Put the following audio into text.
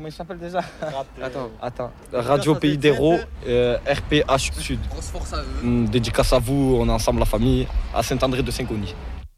il s'appelle déjà? Attends. Radio Pays d'Hérault, RPH Sud. Grosse force à eux. Dédicace à vous, on est ensemble la famille, à Saint-André de Saint-Cony.